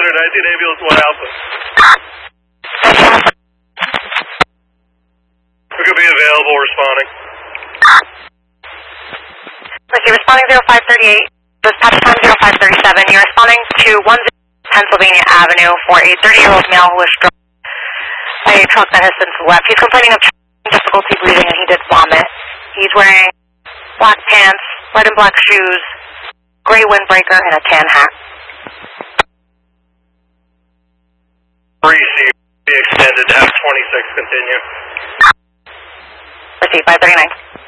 Center, 19 ambulance 1 Alpha. We could be available, responding. Okay, responding 0538, dispatch time 0537. You're responding to 10 Pennsylvania Avenue for a 30-year-old male who was struck by a truck that has since left. He's complaining of difficulty breathing and he did vomit. He's wearing black pants, red and black shoes, gray windbreaker, and a tan hat. Receive. Be extended to F26, continue. Receive 539.